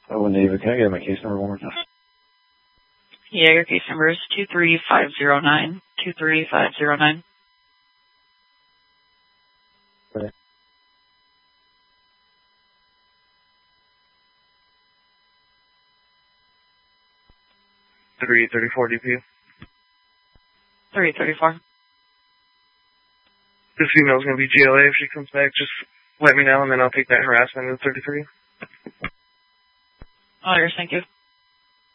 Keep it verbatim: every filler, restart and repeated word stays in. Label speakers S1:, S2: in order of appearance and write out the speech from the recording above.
S1: Oh, Neva, can I get my case number one more time?
S2: Yeah, your case number is two three five zero nine. two three five zero nine.
S1: Okay.
S3: three thirty-four D P.
S2: three thirty-four.
S3: This female's going to be G L A. If she comes back, just let me know, and then I'll take that harassment of thirty-three.
S2: Oh, yes, thank you.